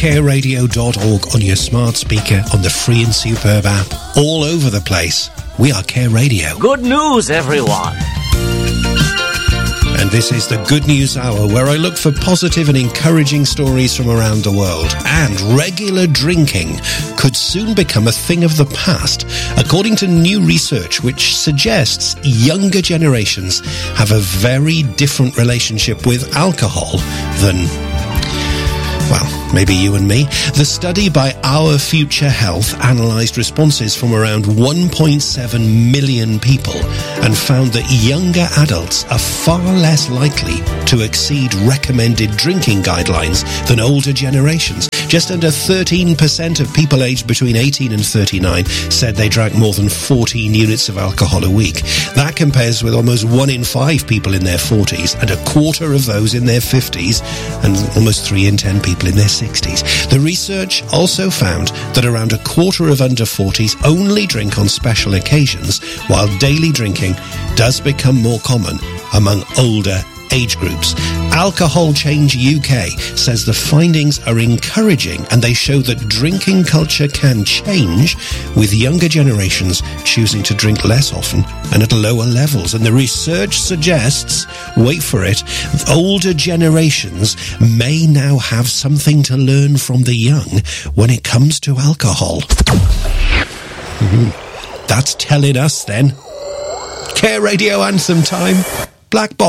careradio.org on your smart speaker, on the free and superb app, all over the place. We are Care Radio. Good news, everyone. And this is the Good News Hour, where I look for positive and encouraging stories from around the world. And regular drinking could soon become a thing of the past, according to new research which suggests younger generations have a very different relationship with alcohol than, well, maybe you and me. The study by Our Future Health analysed responses from around 1.7 million people and found that younger adults are far less likely to exceed recommended drinking guidelines than older generations. Just under 13% of people aged between 18 and 39 said they drank more than 14 units of alcohol a week. That compares with almost 1 in 5 people in their 40s and a quarter of those in their 50s and almost 3 in 10 people in their 60s. The research also found that around a quarter of under 40s only drink on special occasions, while daily drinking does become more common among older age groups. Alcohol Change UK says the findings are encouraging and they show that drinking culture can change, with younger generations choosing to drink less often and at lower levels. And the research suggests, wait for it, older generations may now have something to learn from the young when it comes to alcohol. That's telling us then. Care Radio Anthem time. Black Box.